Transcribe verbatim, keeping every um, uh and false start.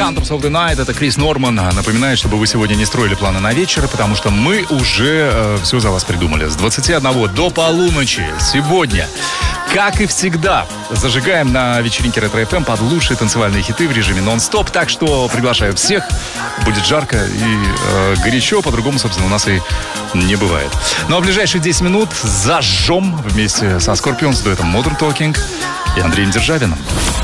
Phantoms of the Night. Это Крис Норман. Напоминает, чтобы вы сегодня не строили планы на вечер, потому что мы уже э, все за вас придумали. С двадцати одного до полуночи сегодня, как и всегда, зажигаем на вечеринке Ретро-эф эм под лучшие танцевальные хиты в режиме нон-стоп. Так что приглашаю всех. Будет жарко и э, горячо. По-другому, собственно, у нас и не бывает. Ну а в ближайшие десять минут зажжем вместе со Scorpions, дуэтом Modern Talking и Андреем Державиным.